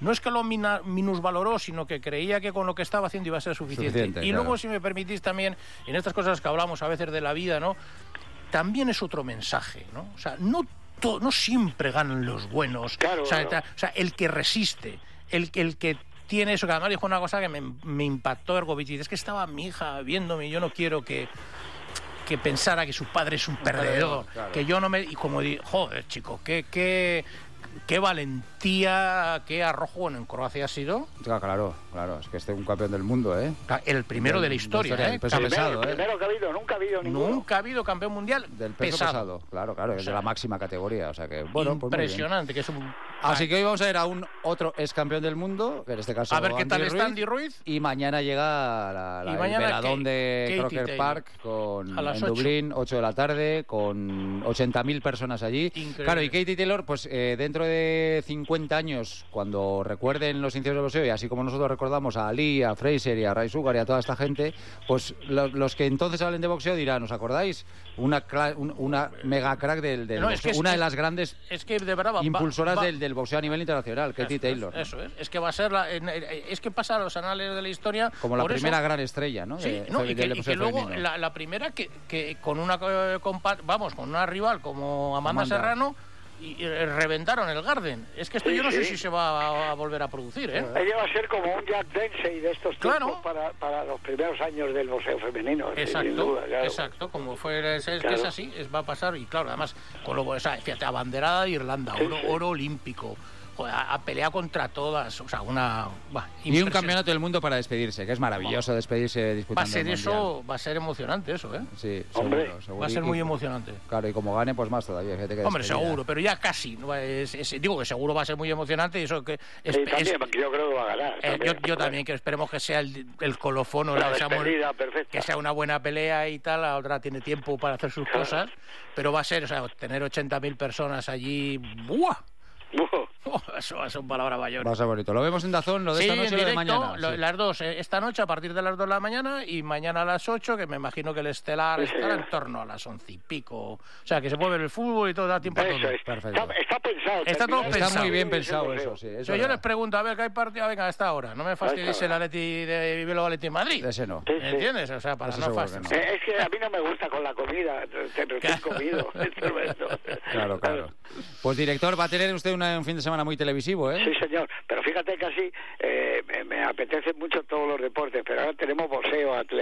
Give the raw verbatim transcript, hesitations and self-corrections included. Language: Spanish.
no es que lo mina, minusvaloró, sino que creía que con lo que estaba haciendo iba a ser suficiente. suficiente y claro. Luego, si me permitís también, en estas cosas que hablamos a veces de la vida, ¿no? También es otro mensaje, ¿no? O sea, no, to, no siempre ganan los buenos. Claro, o, sea, claro. o sea, el que resiste, el, el que tiene eso, que además dijo una cosa que me, me impactó Ergovich, es que estaba mi hija viéndome y yo no quiero que... que pensara que su padre es un perdedor, claro. Que yo no me... Y como digo, joder, chico, qué, qué, qué valentía, qué arrojo. Bueno, en Croacia ha sido... Claro, claro, es que este es un campeón del mundo, ¿eh? El primero del, de la historia, de la historia ¿eh? Peso primero, pesado, ¿eh? primero que ha habido, nunca ha habido ninguno. Nunca ha habido campeón mundial del peso pesado. pesado. Claro, claro, es o sea, de la máxima categoría, o sea que, bueno, impresionante, pues que es un... Así que hoy vamos a ver a un otro ex campeón del mundo, que en este caso a ver qué Andy tal Ruiz, está Andy Ruiz. Y mañana llega la, la, y mañana el veladón Kate, de Katie Croker Taylor. Park con, en ocho. Dublín, ocho de la tarde, con ochenta mil personas allí. Increíble. Claro, y Katie Taylor, pues eh, dentro de cincuenta años, cuando recuerden los inicios del boxeo, y así como nosotros recordamos a Ali, a Fraser y a Ray Sugar y a toda esta gente, pues lo, los que entonces hablen de boxeo dirán, ¿os acordáis? Una, un, una mega crack del, del no, boxeo, es que es, una de es, las grandes es que de verdad, va, impulsoras va, va, del, del boxeo a nivel internacional, Katie eso, Taylor. Eso es, es que va a ser la, es que pasa a los anales de la historia como la por primera eso, gran estrella, ¿no? Sí, de, no, de, y que, de y que luego la, la primera que, que con una compa, vamos, con una rival como Amanda, Amanda. Serrano y, y reventaron el Garden. Es que esto sí, yo no sí. sé si se va a, a volver a producir, ¿eh? Ella va a ser como un Jack Dempsey de estos tiempos claro. para, para los primeros años del boxeo femenino. Exacto, sin duda, claro. exacto, como fue, es, es, claro. que es así, es, va a pasar, y claro, además, con lo, o sea, fíjate, abanderada de Irlanda, sí, oro, sí. oro olímpico. Joder, ha peleado contra todas, o sea, una... Bah, y un campeonato del mundo para despedirse, que es maravilloso wow. despedirse disputando va a ser el eso, va a ser emocionante eso, ¿eh? Sí, Hombre, seguro, seguro. Va a ser y, muy emocionante. Claro, y como gane, pues más todavía. Fíjate que hombre, seguro, pero ya casi. ¿no? Es, es, digo que seguro va a ser muy emocionante y eso que... Es, sí, también, es, yo creo que va a ganar. Eh, también, yo, yo también, que esperemos que sea el, el colofón, o la la, despedida, sea, que sea una buena pelea y tal, la otra tiene tiempo para hacer sus claro. cosas, pero va a ser, o sea, tener ochenta mil personas allí... ¡Buah! Oh, eso son palabras mayores. Va a ser bonito. Lo vemos en Dazón, lo de sí, esta noche y lo de mañana. Lo, sí. Las dos, eh, esta noche a partir de las dos de la mañana y mañana a las ocho, que me imagino que el estelar sí, estará sí. en torno a las once y pico. O sea, que se puede ver el fútbol y todo, da tiempo eso a todo. Es. Perfecto. Está, está pensado. Está todo está pensado. muy bien pensado eso, sí. Eso o sea, yo les pregunto, a ver, ¿qué hay partido? Venga, a esta hora. No me fastidies el Atleti de Bilbao Atleti Madrid. Ese no. Sí, ¿Me sí. entiendes? O sea, para eso no fastidiar. No. Es que a mí no me gusta con la comida, te recién comido. Claro, claro. Pues, director, va a tener usted una, un fin de semana muy televisivo, ¿eh? Sí, señor. Pero fíjate que así eh, me, me apetecen mucho todos los deportes, pero ahora tenemos boxeo, atletismo.